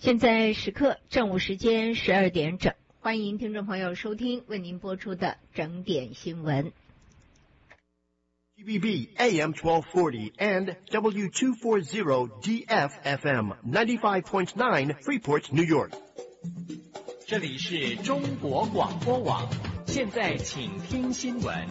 现在时刻正午时间12点整，欢迎听众朋友收听为您播出的整点新闻。 GBB AM 1240 and W240 DFFM 95.9 Freeport, New York。 这里是中国广播网，现在请听新闻。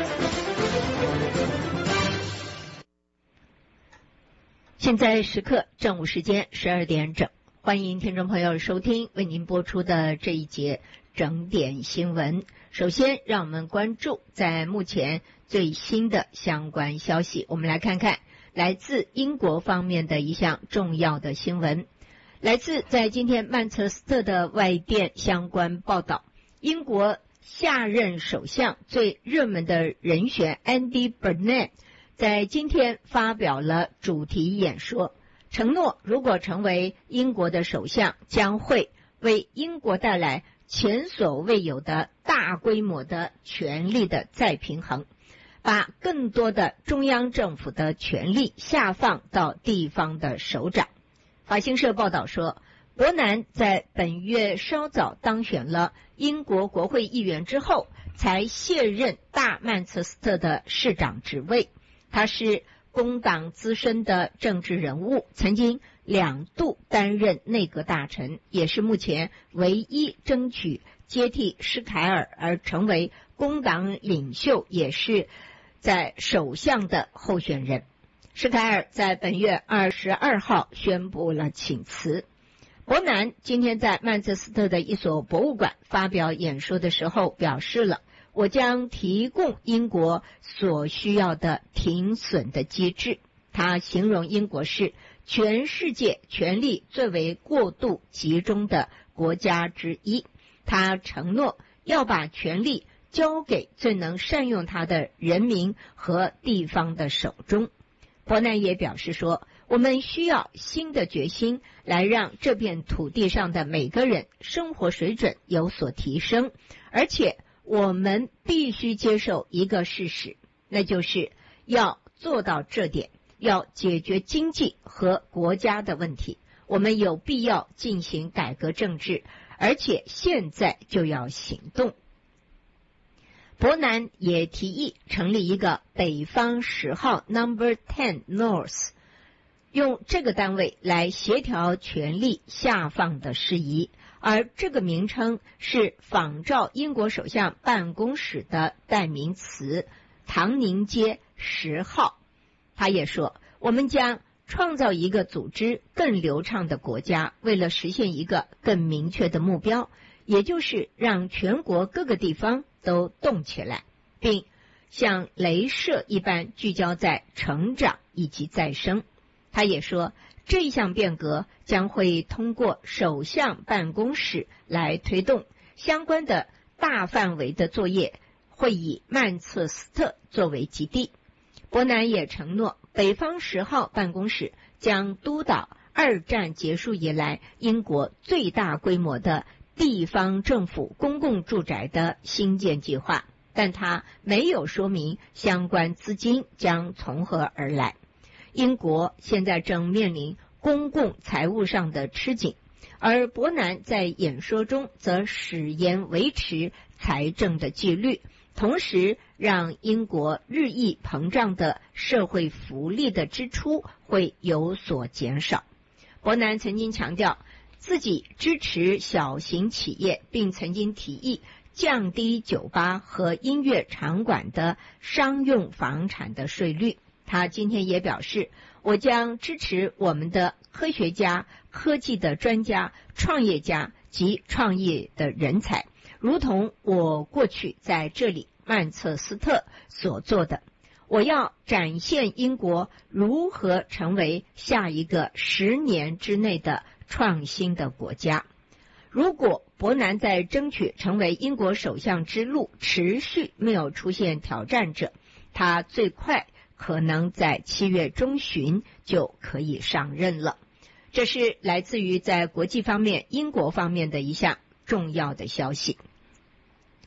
现在时刻正午时间12点整，欢迎听众朋友收听为您播出的这一节整点新闻。首先让我们关注在目前最新的相关消息，我们来看看来自英国方面的一项重要的新闻。来自在今天曼彻斯特的外电相关报道，英国下任首相最热门的人选 Andy Burnham 在今天发表了主题演说，承诺如果成为英国的首相，将会为英国带来前所未有的大规模的权力的再平衡，把更多的中央政府的权力下放到地方的首长。法新社报道说，伯南在本月稍早当选了英国国会议员之后，才卸任大曼彻斯特的市长职位。他是工党资深的政治人物，曾经2度担任内阁大臣，也是目前唯一争取接替施凯尔而成为工党领袖，也是在首相的候选人。施凯尔在本月22号宣布了请辞。伯南今天在曼彻斯特的一所博物馆发表演说的时候表示了，我将提供英国所需要的停损的机制。他形容英国是全世界权力最为过度集中的国家之一。他承诺要把权力交给最能善用它的人民和地方的手中。伯南也表示说，我们需要新的决心来让这片土地上的每个人生活水准有所提升，而且我们必须接受一个事实，那就是要做到这点，要解决经济和国家的问题，我们有必要进行改革政治，而且现在就要行动。伯南也提议成立一个北方10号 Number 10 North， 用这个单位来协调权力下放的事宜，而这个名称是仿照英国首相办公室的代名词唐宁街10号。他也说，我们将创造一个组织更流畅的国家，为了实现一个更明确的目标，也就是让全国各个地方都动起来，并像雷射一般聚焦在成长以及再生。他也说，这一项变革将会通过首相办公室来推动，相关的大范围的作业会以曼彻斯特作为基地。伯南也承诺，北方10号办公室将督导2战结束以来英国最大规模的地方政府公共住宅的兴建计划，但他没有说明相关资金将从何而来。英国现在正面临公共财务上的吃紧，而伯南在演说中则誓言维持财政的纪律，同时让英国日益膨胀的社会福利的支出会有所减少。伯南曾经强调自己支持小型企业，并曾经提议降低酒吧和音乐场馆的商用房产的税率。他今天也表示，我将支持我们的科学家、科技的专家、创业家及创业的人才，如同我过去在这里曼彻斯特所做的。我要展现英国如何成为下一个10年之内的创新的国家。如果伯南在争取成为英国首相之路持续没有出现挑战者，他最快可能在7月中旬就可以上任了。这是来自于在国际方面英国方面的一项重要的消息。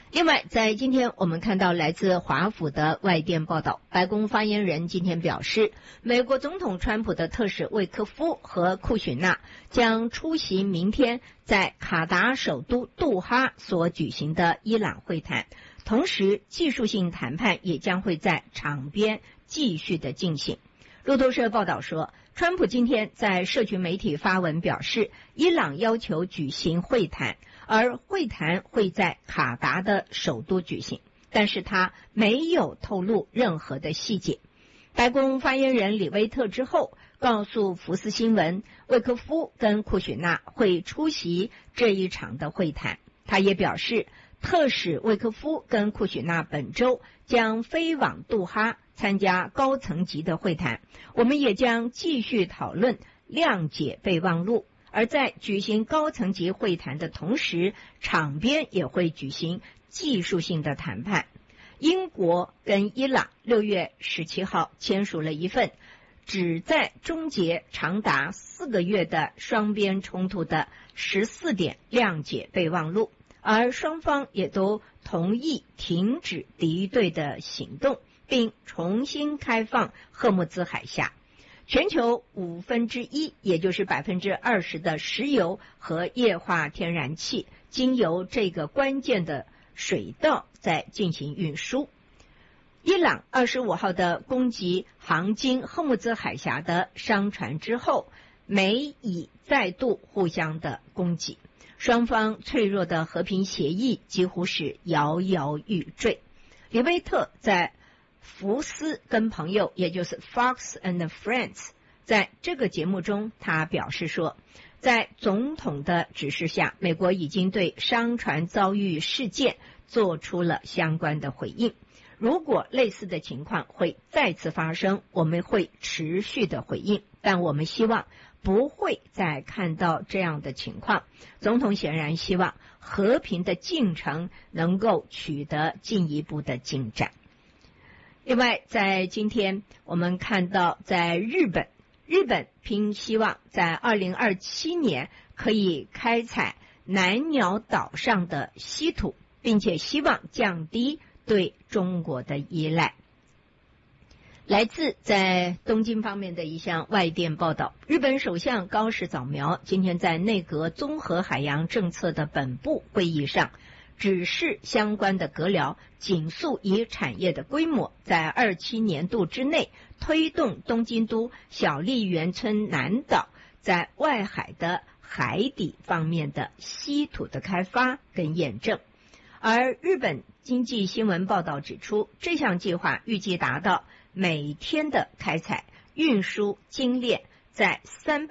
另外，在今天我们看到来自华府的外电报道，白宫发言人今天表示，美国总统川普的特使魏克夫和库许纳将出席明天在卡达首都杜哈所举行的伊朗会谈，同时技术性谈判也将会在场边继续的进行。路透社报道说，川普今天在社群媒体发文表示，伊朗要求举行会谈，而会谈会在卡达的首都举行，但是他没有透露任何的细节。白宫发言人李威特之后告诉福斯新闻，魏克夫跟库许纳会出席这一场的会谈。他也表示，特使魏克夫跟库许纳本周将飞往杜哈参加高层级的会谈，我们也将继续讨论谅解备忘录。而在举行高层级会谈的同时，场边也会举行技术性的谈判。英国跟伊朗6月17号签署了一份旨在终结长达4个月的双边冲突的14点谅解备忘录，而双方也都同意停止敌对的行动，并重新开放荷木兹海峡。全球1/5，也就是20%的石油和液化天然气经由这个关键的水道在进行运输。伊朗25号的攻击航经荷木兹海峡的商船之后，美以再度互相的攻击，双方脆弱的和平协议几乎是摇摇欲坠。李威特在福斯跟朋友，也就是 Fox and Friends， 在这个节目中他表示说，在总统的指示下，美国已经对商船遭遇事件做出了相关的回应。如果类似的情况会再次发生，我们会持续的回应，但我们希望不会再看到这样的情况。总统显然希望和平的进程能够取得进一步的进展。另外，在今天我们看到在日本拼希望在2027年可以开采南鸟岛上的稀土，并且希望降低对中国的依赖。来自在东京方面的一项外电报道，日本首相高市早苗今天在内阁综合海洋政策的本部会议上指示相关的阁僚紧速以产业的规模，在27年度之内推动东京都小笠原村南岛在外海的海底方面的稀土的开发跟验证。而日本经济新闻报道指出，这项计划预计达到每天的开采、运输、精炼在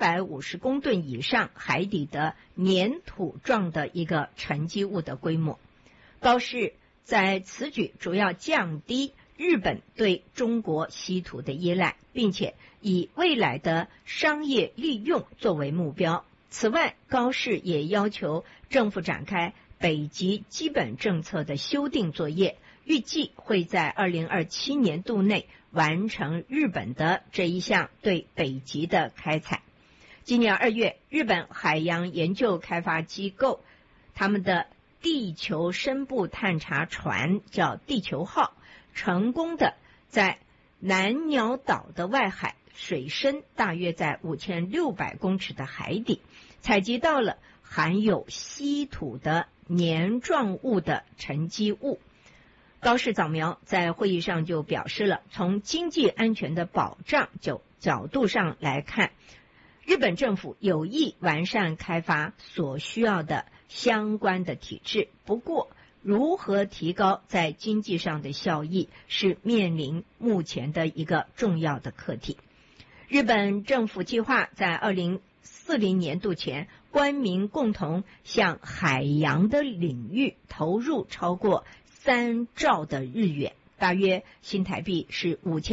350公吨以上海底的粘土状的一个沉积物的规模。高市在此举主要降低日本对中国稀土的依赖，并且以未来的商业利用作为目标。此外，高市也要求政府展开北极基本政策的修订作业，预计会在2027年度内完成日本的这一项对北极的开采。今年2月，日本海洋研究开发机构他们的地球深部探查船叫地球号，成功的在南鸟岛的外海水深大约在5600公尺的海底采集到了含有稀土的粘状物的沉积物。高市早苗在会议上就表示了，从经济安全的保障角度上来看，日本政府有意完善开发所需要的相关的体制，不过如何提高在经济上的效益是面临目前的一个重要的课题。日本政府计划在2040年度前，官民共同向海洋的领域投入超过3兆的日元，大约新台币是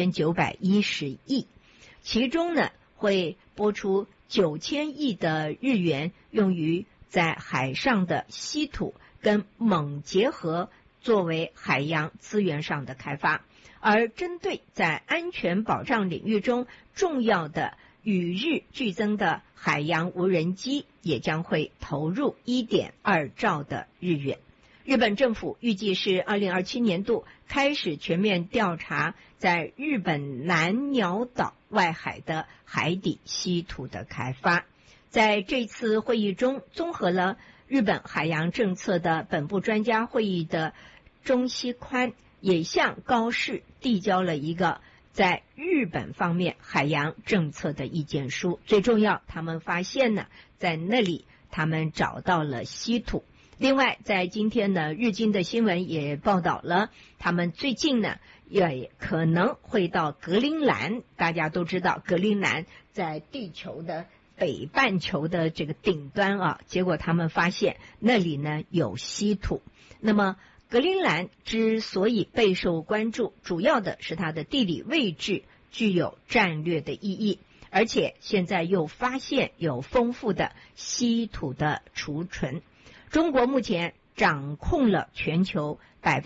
5910亿，其中呢会拨出9000亿的日元用于在海上的稀土跟锰结合作为海洋资源上的开发，而针对在安全保障领域中重要的与日俱增的海洋无人机，也将会投入1.2兆的日元。 日本政府预计是2027年度开始全面调查在日本南鸟岛外海的海底稀土的开发。在这次会议中，综合了日本海洋政策的本部专家会议的中西宽也向高市递交了一个在日本方面海洋政策的意见书。最重要，他们发现呢，在那里他们找到了稀土。另外，在今天呢，日经的新闻也报道了，他们最近呢也可能会到格陵兰。大家都知道，格陵兰在地球的北半球的这个顶端啊，结果他们发现那里呢有稀土。那么格陵兰之所以备受关注，主要的是它的地理位置具有战略的意义，而且现在又发现有丰富的稀土的储存。中国目前掌控了全球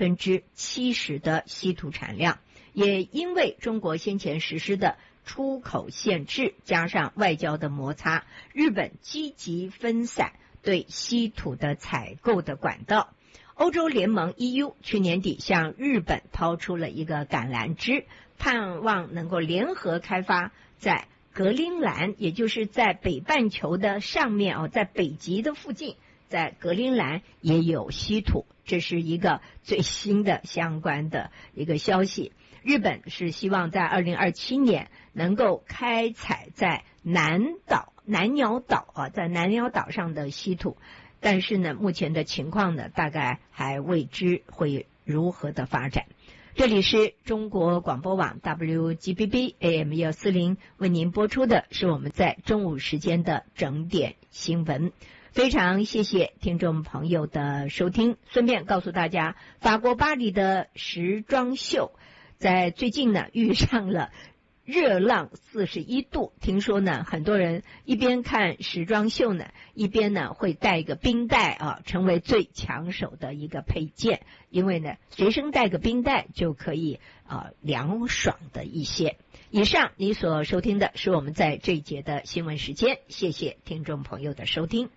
70%的稀土产量，也因为中国先前实施的出口限制加上外交的摩擦，日本积极分散对稀土的采购的管道。欧洲联盟 EU 去年底向日本抛出了一个橄榄枝，盼望能够联合开发在格陵兰，也就是在北半球的上面在北极的附近，在格陵兰也有稀土。这是一个最新的相关的一个消息。日本是希望在2027年能够开采在南鸟岛在南鸟岛上的稀土，但是呢，目前的情况呢，大概还未知会如何的发展。这里是中国广播网 WGBB AM 140，为您播出的是我们在中午时间的整点新闻。非常谢谢听众朋友的收听。顺便告诉大家，法国巴黎的时装秀在最近呢遇上了热浪41度，听说呢很多人一边看时装秀呢，一边呢会带一个冰袋成为最抢手的一个配件，因为呢随身带个冰袋就可以凉爽的一些。以上你所收听的是我们在这一节的新闻时间，谢谢听众朋友的收听。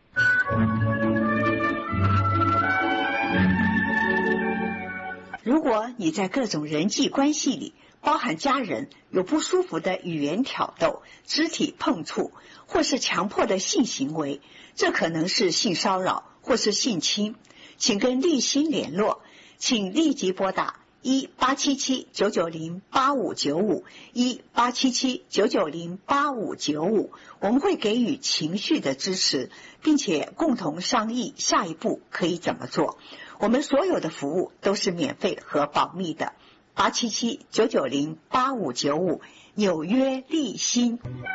如果你在各种人际关系里，包含家人，有不舒服的语言挑逗、肢体碰触或是强迫的性行为，这可能是性骚扰或是性侵，请跟立新联络，请立即拨打1877-990-8595 1877-990-8595，我们会给予情绪的支持，并且共同商议下一步可以怎么做。我们所有的服务都是免费和保密的。877-990-8595，纽约立新。